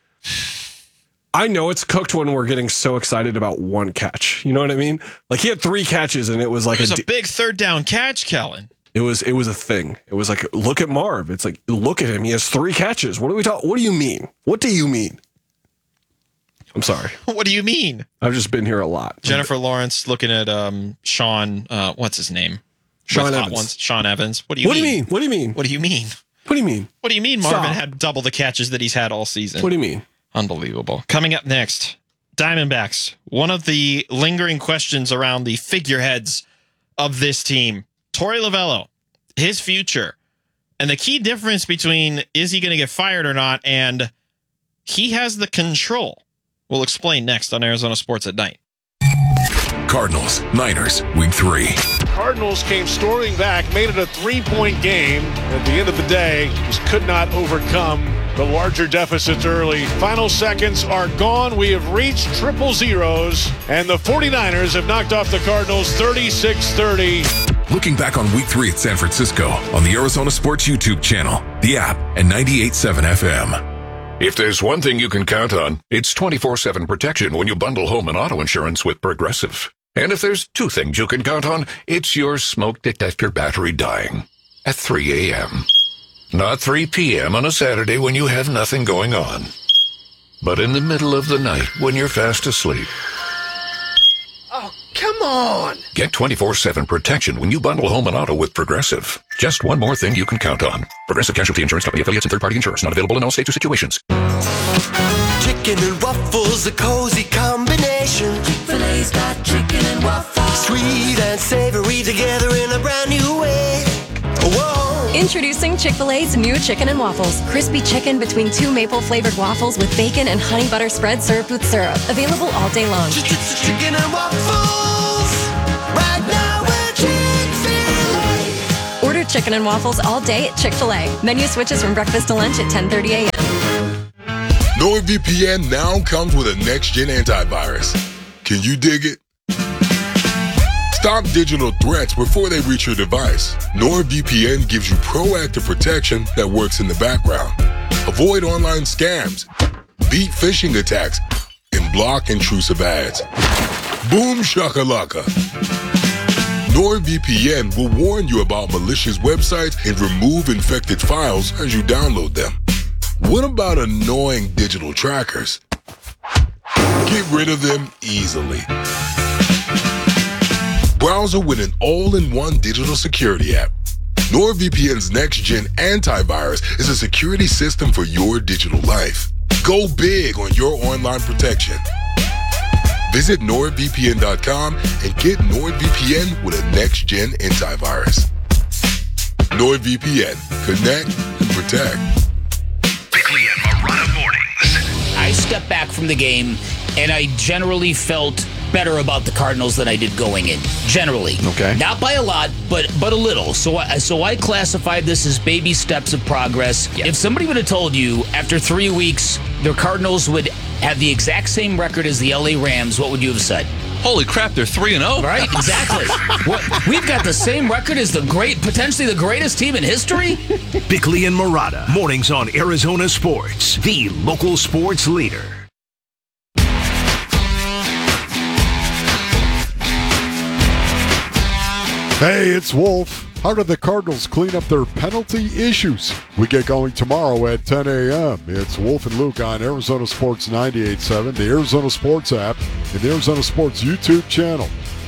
I know it's cooked when we're getting so excited about 1 catch. You know what I mean? Like, he had 3 catches and it was like a big 3rd down catch, Kellen. It was a thing. It was like, look at Marv. It's like, look at him. He has 3 catches. What are we talking? What do you mean? What do you mean? I'm sorry. What do you mean? I've just been here a lot. Jennifer Lawrence looking at Sean, what's his name? Sean Evans. Sean Evans. What do you mean? What do you mean? What do you mean? What do you mean? What do you mean Marvin had double the catches that he's had all season? What do you mean? Unbelievable. Coming up next, Diamondbacks. One of the lingering questions around the figureheads of this team, Torey Lovullo, his future, and the key difference between is he going to get fired or not, and he has the control. We'll explain next on Arizona Sports at Night. Cardinals, Niners, Week 3. Cardinals came storming back, made it a 3-point game. At the end of the day, just could not overcome the larger deficits early. Final seconds are gone. We have reached triple zeros, and the 49ers have knocked off the Cardinals 36-30. Looking back on Week 3 at San Francisco on the Arizona Sports YouTube channel, the app, and 98.7 FM. If there's one thing you can count on, it's 24/7 protection when you bundle home and auto insurance with Progressive. And if there's 2 things you can count on, it's your smoke detector battery dying at 3 a.m. Not 3 p.m. on a Saturday when you have nothing going on, but in the middle of the night when you're fast asleep. Oh, come on! Get 24/7 protection when you bundle home and auto with Progressive. Just one more thing you can count on. Progressive Casualty Insurance Company affiliates and third-party insurers. Not available in all states or situations. Chicken and waffles, a cozy combination. Chick-fil-A's got chicken and waffles. Sweet and savory together in a brand new way. Whoa! In Introducing Chick-fil-A's new Chicken and Waffles. Crispy chicken between 2 maple-flavored waffles with bacon and honey butter spread served with syrup. Available all day long. Chicken and waffles. Right now we're Chick-fil-A. Order Chicken and Waffles all day at Chick-fil-A. Menu switches from breakfast to lunch at 10:30 a.m. NordVPN now comes with a next-gen antivirus. Can you dig it? Stop digital threats before they reach your device. NordVPN gives you proactive protection that works in the background. Avoid online scams, beat phishing attacks, and block intrusive ads. Boom shakalaka. NordVPN will warn you about malicious websites and remove infected files as you download them. What about annoying digital trackers? Get rid of them easily. Browser with an all-in-one digital security app. NordVPN's next-gen antivirus is a security system for your digital life. Go big on your online protection. Visit NordVPN.com and get NordVPN with a next-gen antivirus. NordVPN. Connect and protect. Bickley and Marotta mornings. I stepped back from the game, and I generally felt better about the Cardinals than I did going in. Generally. Okay. Not by a lot, but a little. So I classified this as baby steps of progress. Yeah. If somebody would have told you after 3 weeks the Cardinals would have the exact same record as the LA Rams, what would you have said? Holy crap, they're 3-0. Right, exactly. We've got the same record as potentially the greatest team in history? Bickley and Marotta, mornings on Arizona Sports, the local sports leader. Hey, it's Wolf. How did the Cardinals clean up their penalty issues? We get going tomorrow at 10 a.m. It's Wolf and Luke on Arizona Sports 98.7, the Arizona Sports app, and the Arizona Sports YouTube channel.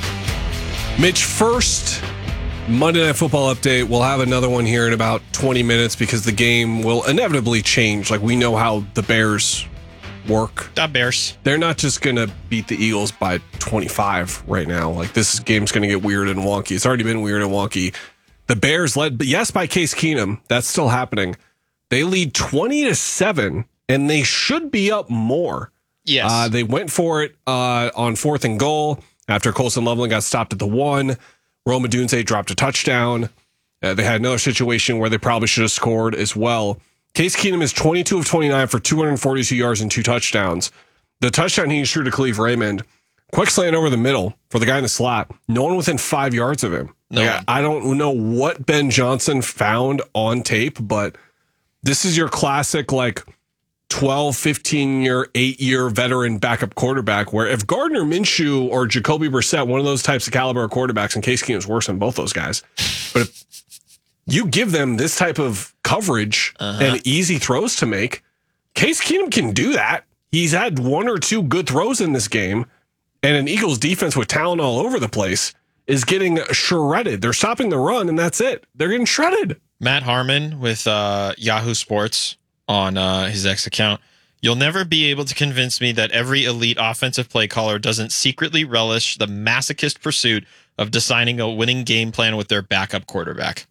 Mitch, first Monday Night Football update. We'll have another one here in about 20 minutes because the game will inevitably change. Like, we know how the Bears work. The Bears. They're not just going to beat the Eagles by 25 right now. Like, this game's going to get weird and wonky. It's already been weird and wonky. The Bears led, but yes, by Case Keenum. That's still happening. They lead 20-7, and they should be up more. Yes. They went for it on 4th and goal after Colson Loveland got stopped at the 1. Rome Odunze dropped a touchdown. They had another situation where they probably should have scored as well. Case Keenum is 22 of 29 for 242 yards and 2 touchdowns. The touchdown he threw to Khalif Raymond, quick slant over the middle for the guy in the slot. No one within 5 yards of him. No. Like, I don't know what Ben Johnson found on tape, but this is your classic, like, 12, 15-year, 8-year veteran backup quarterback where if Gardner Minshew or Jacoby Brissett, one of those types of caliber quarterbacks, and Case Keenum's worse than both those guys, but if you give them this type of coverage and easy throws to make, Case Keenum can do that. He's had 1 or 2 good throws in this game, and an Eagles defense with talent all over the place is getting shredded. They're stopping the run, and that's it. They're getting shredded. Matt Harmon with Yahoo Sports on his X account. You'll never be able to convince me that every elite offensive play caller doesn't secretly relish the masochist pursuit of designing a winning game plan with their backup quarterback.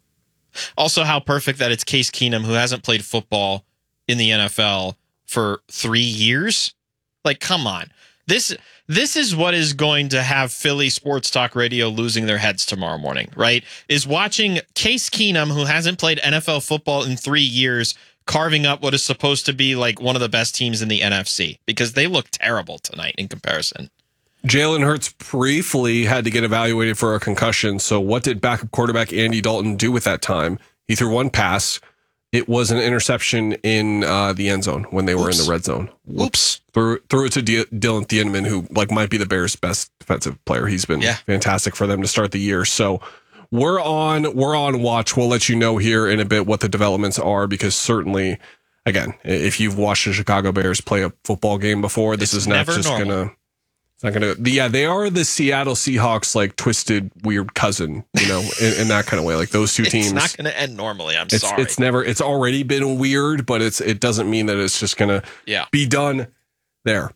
Also, how perfect that it's Case Keenum, who hasn't played football in the NFL for 3 years. Like, come on. This is what is going to have Philly sports talk radio losing their heads tomorrow morning, right? Is watching Case Keenum, who hasn't played NFL football in 3 years, carving up what is supposed to be like one of the best teams in the NFC, because they look terrible tonight in comparison. Jalen Hurts briefly had to get evaluated for a concussion. So what did backup quarterback Andy Dalton do with that time? He threw one pass. It was an interception in the end zone when they were in the red zone. Whoops. Threw it to Dylan Thieneman, who might be the Bears' best defensive player. He's been fantastic for them to start the year. So we're on watch. We'll let you know here in a bit what the developments are, because certainly, again, if you've watched the Chicago Bears play a football game before, this is not just going to... It's not going to... Yeah, they are the Seattle Seahawks, like, twisted, weird cousin, in that kind of way. Like, those two teams... It's not going to end normally. I'm sorry. It's already been weird, but it doesn't mean that it's just going to be done there.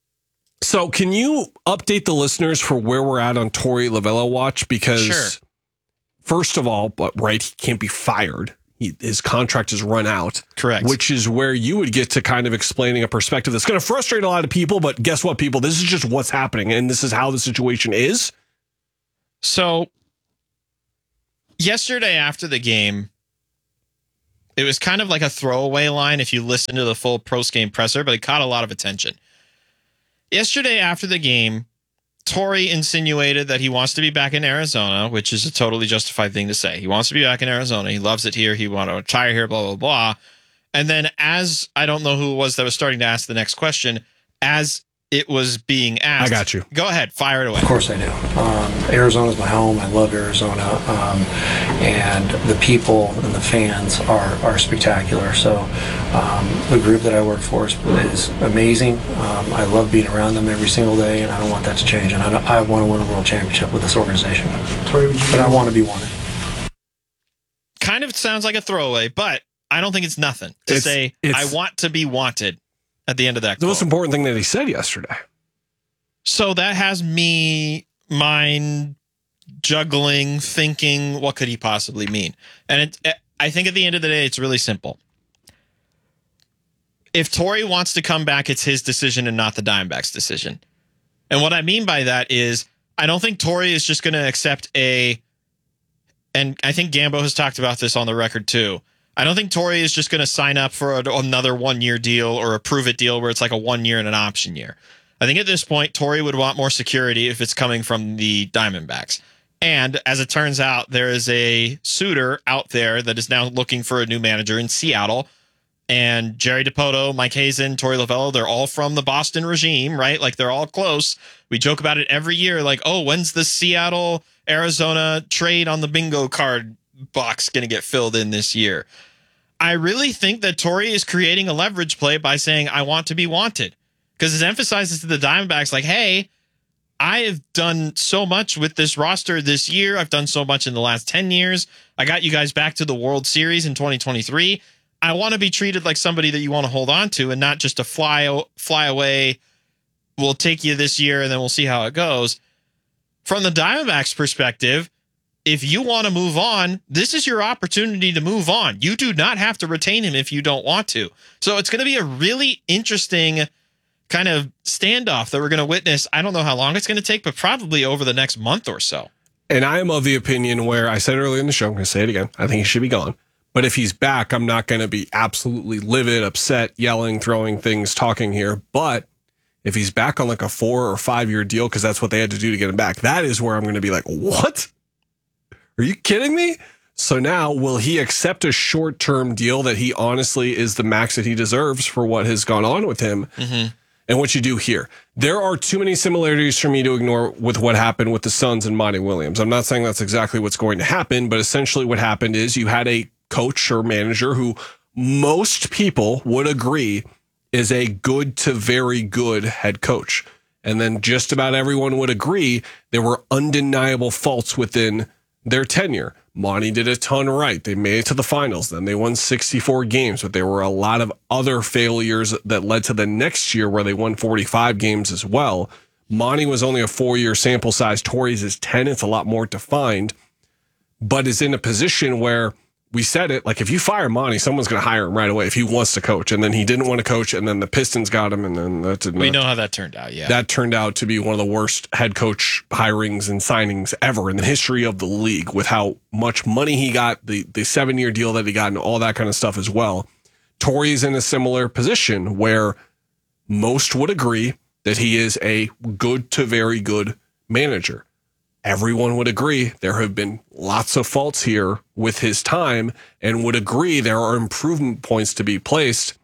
So, can you update the listeners for where we're at on Torey Lovullo watch? Because first of all, but right, he can't be fired. His contract is run out. Correct. Which is where you would get to kind of explaining a perspective that's going to frustrate a lot of people. But guess what, people? This is just what's happening, and this is how the situation is. So yesterday after the game, it was kind of like a throwaway line if you listen to the full post-game presser, but it caught a lot of attention. Yesterday after the game, Torrey insinuated that he wants to be back in Arizona, which is a totally justified thing to say. He wants to be back in Arizona. He loves it here. He wants to retire here, blah, blah, blah. And then as, I don't know who it was that was starting to ask the next question, as it was being asked. I got you. Go ahead. Fire it away. Of course I do. Arizona's my home. I love Arizona. And the people and the fans are spectacular. So the group that I work for is amazing. I love being around them every single day, and I don't want that to change. And I want to win a world championship with this organization. But I want to be wanted. Kind of sounds like a throwaway, but I don't think it's nothing to say, I want to be wanted at the end of that. The most important thing that he said yesterday. So that has me mind juggling, thinking, what could he possibly mean? And I think at the end of the day, it's really simple. If Torrey wants to come back, it's his decision and not the Diamondbacks' decision. And what I mean by that is, I don't think Torrey is just going to accept and I think Gambo has talked about this on the record too. I don't think Torrey is just going to sign up for another 1-year deal or a prove-it deal where it's like a 1 year and an option year. I think at this point, Torrey would want more security if it's coming from the Diamondbacks. And as it turns out, there is a suitor out there that is now looking for a new manager in Seattle. And Jerry DiPoto, Mike Hazen, Torey Lovullo, they're all from the Boston regime, right? Like, they're all close. We joke about it every year. Like, oh, when's the Seattle-Arizona trade on the bingo card box going to get filled in this year? I really think that Torrey is creating a leverage play by saying, I want to be wanted. Because it emphasizes to the Diamondbacks, like, hey, I have done so much with this roster this year. I've done so much in the last 10 years. I got you guys back to the World Series in 2023. I want to be treated like somebody that you want to hold on to and not just a fly away. We'll take you this year and then we'll see how it goes. From the Diamondbacks' perspective, if you want to move on, this is your opportunity to move on. You do not have to retain him if you don't want to. So it's going to be a really interesting kind of standoff that we're going to witness. I don't know how long it's going to take, but probably over the next month or so. And I am of the opinion where I said earlier in the show, I'm going to say it again, I think he should be gone. But if he's back, I'm not going to be absolutely livid, upset, yelling, throwing things, talking here. But if he's back on like a 4 or 5 year deal, because that's what they had to do to get him back, that is where I'm going to be like, what? Are you kidding me? So now, will he accept a short-term deal that he honestly is the max that he deserves for what has gone on with him? Mm-hmm. And what you do here. There are too many similarities for me to ignore with what happened with the Suns and Monty Williams. I'm not saying that's exactly what's going to happen, but essentially what happened is you had a coach or manager who most people would agree is a good to very good head coach. And then just about everyone would agree there were undeniable faults within their tenure. Monty did a ton right. They made it to the finals. Then they won 64 games, but there were a lot of other failures that led to the next year where they won 45 games as well. Monty was only a 4-year sample size. Torrey's is 10. It's a lot more defined, but is in a position where we said it, like if you fire Monty, someone's going to hire him right away if he wants to coach. And then he didn't want to coach, and then the Pistons got him, and then that didn't. We know how that turned out, yeah. That turned out to be one of the worst head coach hirings and signings ever in the history of the league, with how much money he got, the 7-year deal that he got, and all that kind of stuff as well. Torrey's in a similar position where most would agree that he is a good to very good manager. Everyone would agree there have been lots of faults here with his time, and would agree there are improvement points to be placed.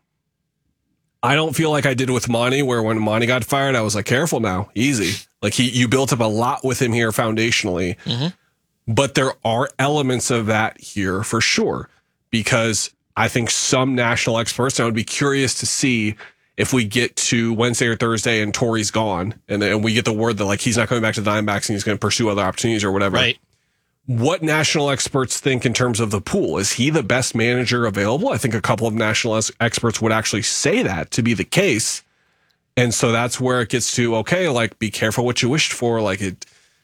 I don't feel like I did with Monty, where when Monty got fired, I was like, careful now, easy. Like you built up a lot with him here foundationally, but there are elements of that here for sure, because I think some national experts, I would be curious to see if we get to Wednesday or Thursday and Torrey's gone, and we get the word that like he's not coming back to the Diamondbacks and he's going to pursue other opportunities or whatever. Right. What national experts think in terms of the pool? Is he the best manager available? I think a couple of national experts would actually say that to be the case. And so that's where it gets to, okay, like be careful what you wished for. Like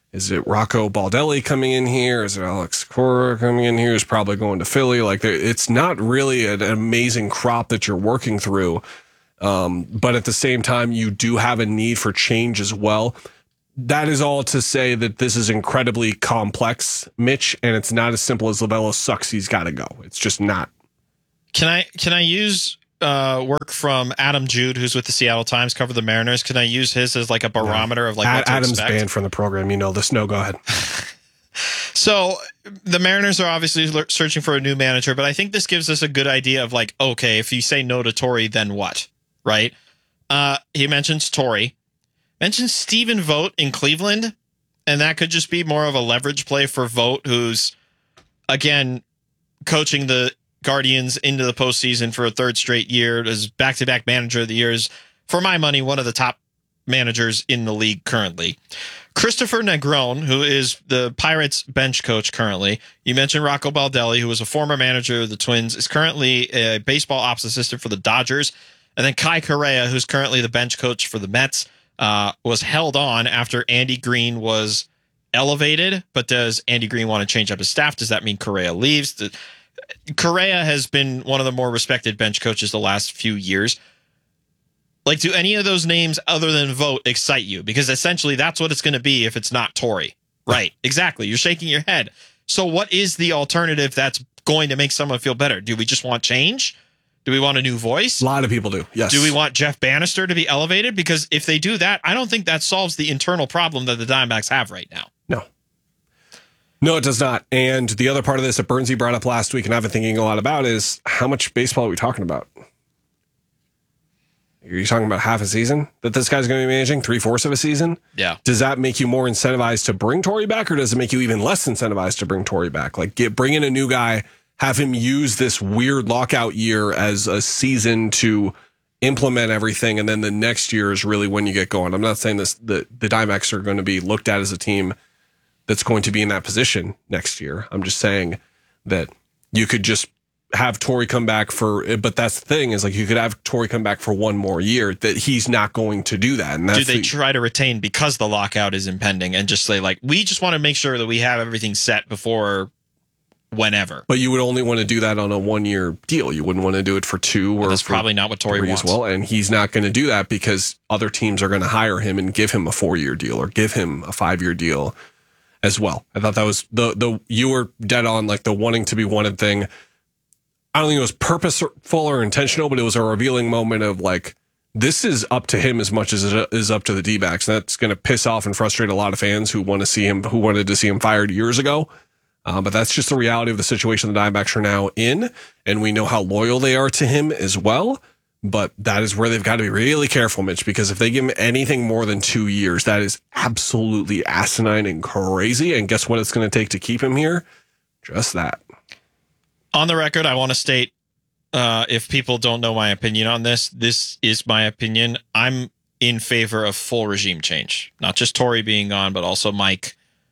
Is it Rocco Baldelli coming in here? Is it Alex Cora coming in here? Is probably going to Philly. Like, it's not really an amazing crop that you're working through. But at the same time, you do have a need for change as well. That is all to say that this is incredibly complex, Mitch, and it's not as simple as Lovullo sucks, he's got to go. It's just not. Can I use work from Adam Jude, who's with the Seattle Times, cover the Mariners? Can I use his as like a barometer of like what to Adam's expect? banned from the program. You know this. No, go ahead. So the Mariners are obviously searching for a new manager, but I think this gives us a good idea of like, okay, if you say no to Torey, then what? Right? He mentions Torey. Mentions Stephen Vogt in Cleveland, and that could just be more of a leverage play for Vogt, who's, again, coaching the Guardians into the postseason for a third straight year as back-to-back manager of the years. For my money, one of the top managers in the league currently. Christopher Negron, who is the Pirates bench coach currently. You mentioned Rocco Baldelli, who was a former manager of the Twins, is currently a baseball ops assistant for the Dodgers. And then Kai Correa, who's currently the bench coach for the Mets. Was held on after Andy Green was elevated, but does Andy Green want to change up his staff? Does that mean Correa leaves? Correa has been one of the more respected bench coaches the last few years. Like, do any of those names other than Vogt excite you? Because essentially that's what it's going to be if it's not Torey. Right, exactly. You're shaking your head. So what is the alternative that's going to make someone feel better? Do we just want change? Do we want a new voice? A lot of people do, yes. Do we want Jeff Bannister to be elevated? Because if they do that, I don't think that solves the internal problem that the Diamondbacks have right now. No, it does not. And the other part of this that Bernsey brought up last week and I've been thinking a lot about is how much baseball are we talking about? Are you talking about half a season that this guy's going to be managing? 3/4 of a season? Yeah. Does that make you more incentivized to bring Torey back, or does it make you even less incentivized to bring Torey back? Like, bring in a new guy, have him use this weird lockout year as a season to implement everything, and then the next year is really when you get going. I'm not saying this the Diamondbacks are going to be looked at as a team that's going to be in that position next year. I'm just saying that you could just have Torey come back but that's the thing is, like, you could have Torey come back for one more year. That he's not going to do that. And that's do they try to retain because the lockout is impending and just say, like, we just want to make sure that we have everything set before whenever? But you would only want to do that on a 1-year deal. You wouldn't want to do it for 2 or that's probably not what Torey wants. As well, and he's not going to do that because other teams are going to hire him and give him a 4-year deal or give him a 5-year deal as well. I thought that was the you were dead on, like, the wanting to be wanted thing. I don't think it was purposeful or intentional, but it was a revealing moment of, like, this is up to him as much as it is up to the D-backs. That's going to piss off and frustrate a lot of fans who wanted to see him fired years ago. But that's just the reality of the situation the Diamondbacks are now in, and we know how loyal they are to him as well. But that is where they've got to be really careful, Mitch, because if they give him anything more than 2 years, that is absolutely asinine and crazy. And guess what it's going to take to keep him here? Just that. On the record, I want to state, if people don't know my opinion on this, this is my opinion. I'm in favor of full regime change. Not just Torey being gone, but also Mike.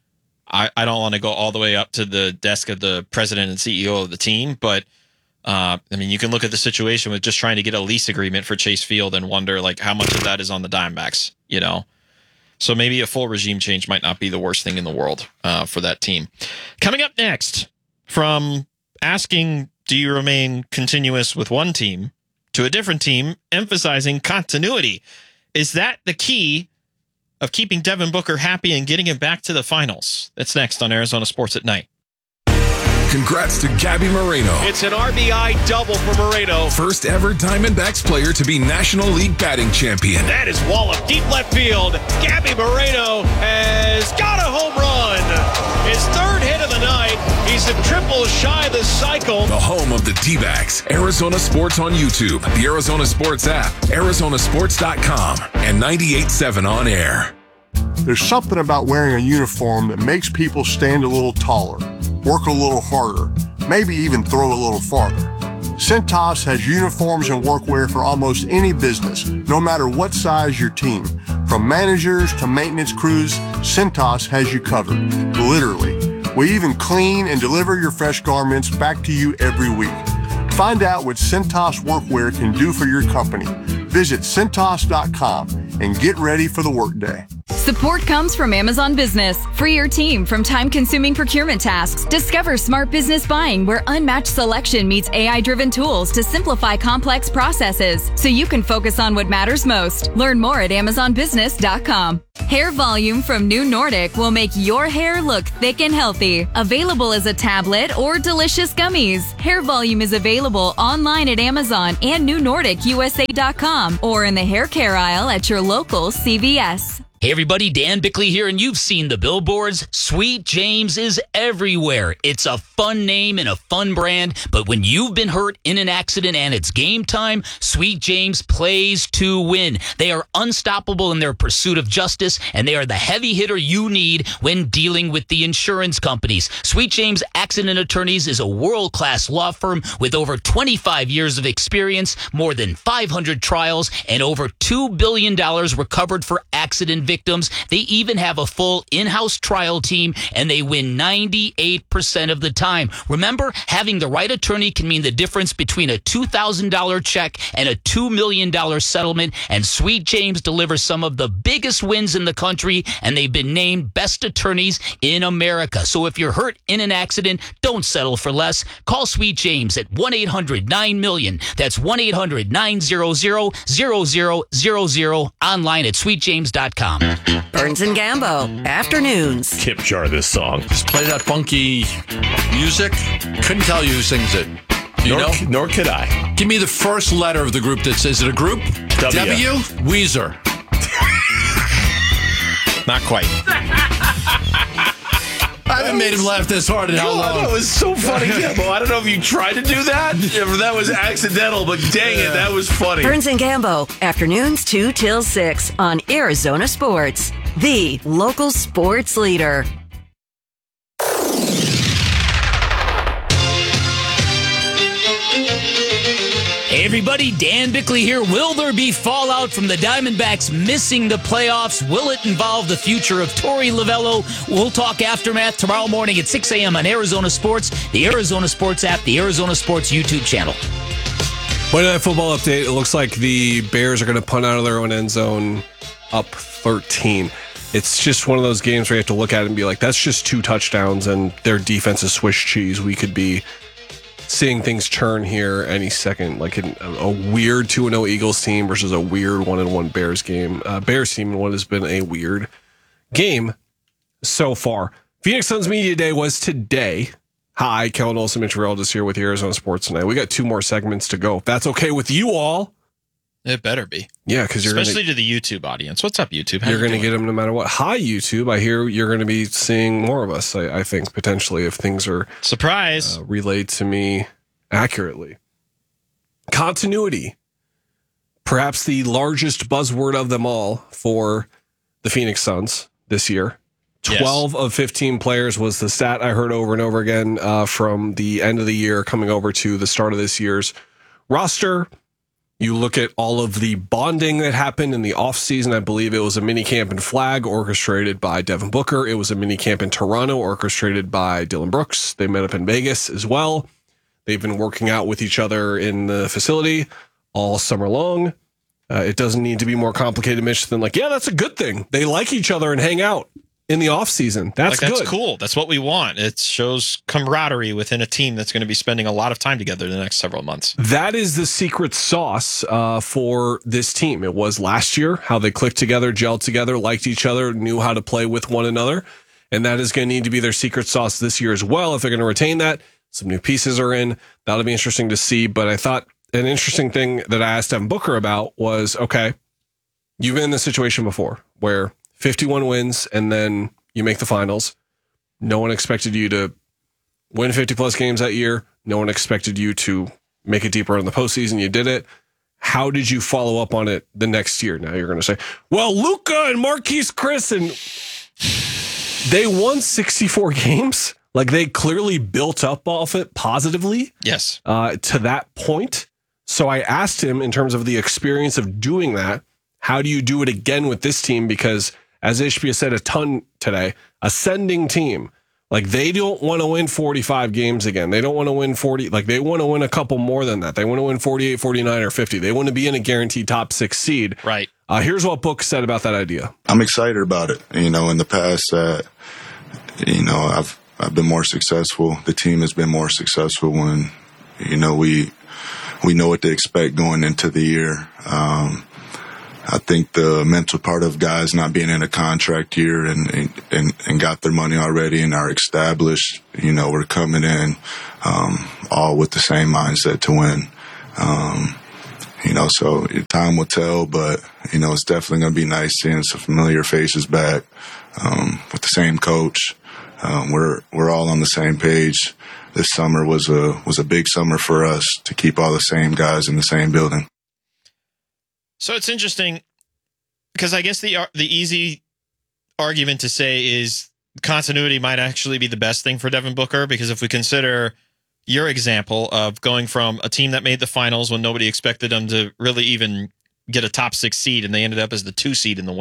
I don't want to go all the way up to the desk of the president and CEO of the team, but I mean, you can look at the situation with just trying to get a lease agreement for Chase Field and wonder, like, how much of that is on the Diamondbacks, you know? So maybe a full regime change might not be the worst thing in the world for that team. Coming up next, from asking, do you remain continuous with one team, to a different team, emphasizing continuity. Is that the key of keeping Devin Booker happy and getting him back to the finals? That's next on Arizona Sports at Night. Congrats to Gabby Moreno. It's an RBI double for Moreno. First ever Diamondbacks player to be National League batting champion. That is wallop deep left field. Gabby Moreno has got a home run. His third hit of the night. He's a triple shy of the cycle. The home of the D-backs. Arizona Sports on YouTube, the Arizona Sports app, arizonasports.com, and 98.7 on air. There's something about wearing a uniform that makes people stand a little taller, work a little harder, maybe even throw a little farther. Cintas has uniforms and workwear for almost any business, no matter what size your team. From managers to maintenance crews, Cintas has you covered, literally. We even clean and deliver your fresh garments back to you every week. Find out what Cintas workwear can do for your company. Visit Cintas.com and get ready for the workday. Support comes from Amazon Business. Free your team from time-consuming procurement tasks. Discover smart business buying where unmatched selection meets AI-driven tools to simplify complex processes so you can focus on what matters most. Learn more at AmazonBusiness.com. Hair volume from New Nordic will make your hair look thick and healthy. Available as a tablet or delicious gummies. Hair volume is available online at Amazon and NewNordicUSA.com or in the hair care aisle at your local CVS. Hey everybody, Dan Bickley here, and you've seen the billboards. Sweet James is everywhere. It's a fun name and a fun brand, but when you've been hurt in an accident and it's game time, Sweet James plays to win. They are unstoppable in their pursuit of justice, and they are the heavy hitter you need when dealing with the insurance companies. Sweet James Accident Attorneys is a world-class law firm with over 25 years of experience, more than 500 trials, and over $2 billion recovered for accident victims. They even have a full in-house trial team, and they win 98% of the time. Remember, having the right attorney can mean the difference between a $2,000 check and a $2 million settlement, and Sweet James delivers some of the biggest wins in the country, and they've been named best attorneys in America. So if you're hurt in an accident, don't settle for less. Call Sweet James at 1-800-9-MILLION. That's 1-800-900-0000, online at sweetjames.com. Burns and Gambo, afternoons. Tip jar this song. Just play that funky music. Couldn't tell you who sings it. Nor could I. Give me the first letter of the group that says it a group? W? Weezer. Not quite. I haven't made him laugh this hard in how long? That was so funny, Gambo. I don't know if you tried to do that, if that was accidental, but dang it, that was funny. Burns and Gambo, afternoons 2 till 6 on Arizona Sports, the local sports leader. Hey everybody, Dan Bickley here. Will there be fallout from the Diamondbacks missing the playoffs? Will it involve the future of Torey Lovello? We'll talk aftermath tomorrow morning at 6 a.m. on Arizona Sports, the Arizona Sports app, the Arizona Sports YouTube channel. Monday Night Football update. It looks like the Bears are going to punt out of their own end zone up 13. It's just one of those games where you have to look at it and be like, that's just 2 touchdowns and their defense is Swiss cheese. We could be seeing things turn here any second, like a weird 2-0 Eagles team versus a weird 1-1 Bears game. Bears team in what has been a weird game so far. Phoenix Suns Media Day was today. Hi, Kellen Olson, Mitch Geraldis here with Arizona Sports tonight. We got 2 more segments to go. If that's okay with you all. It better be. Yeah, because you're especially to the YouTube audience. What's up, YouTube? You're going to get them no matter what. Hi, YouTube. I hear you're going to be seeing more of us. I think potentially if things are surprise relayed to me accurately. Continuity, perhaps the largest buzzword of them all for the Phoenix Suns this year. 12 of 15 players was the stat I heard over and over again from the end of the year coming over to the start of this year's roster. You look at all of the bonding that happened in the offseason. I believe it was a mini camp in Flag orchestrated by Devin Booker. It was a mini camp in Toronto orchestrated by Dylan Brooks. They met up in Vegas as well. They've been working out with each other in the facility all summer long. It doesn't need to be more complicated, Mitch, than like, yeah, that's a good thing. They like each other and hang out in the offseason. That's good. That's cool. That's what we want. It shows camaraderie within a team that's going to be spending a lot of time together the next several months. That is the secret sauce for this team. It was last year, how they clicked together, gelled together, liked each other, knew how to play with one another. And that is going to need to be their secret sauce this year as well. If they're going to retain that, some new pieces are in. That'll be interesting to see. But I thought an interesting thing that I asked Devin Booker about was, okay, you've been in this situation before where 51 wins and then you make the finals. No one expected you to win 50-plus games that year. No one expected you to make it deeper in the postseason. You did it. How did you follow up on it the next year? Now you're going to say, well, Luka and Marquise Chris, and they won 64 games. Like they clearly built up off it positively. Yes. To that point. So I asked him in terms of the experience of doing that, how do you do it again with this team? Because as Ishbia said a ton today, ascending team, like they don't want to win 45 games again. They don't want to win 40. Like they want to win a couple more than that. They want to win 48, 49, or 50. They want to be in a guaranteed top 6 seed. Right. Here's what Book said about that idea. I'm excited about it. In the past, I've been more successful. The team has been more successful when, we know what to expect going into the year. I think the mental part of guys not being in a contract year and got their money already and are established, we're coming in all with the same mindset to win. So time will tell, but, it's definitely going to be nice seeing some familiar faces back with the same coach. We're all on the same page. This summer was a big summer for us to keep all the same guys in the same building. So it's interesting because I guess the easy argument to say is continuity might actually be the best thing for Devin Booker, because if we consider your example of going from a team that made the finals when nobody expected them to really even get a top 6 seed and they ended up as the 2 seed in the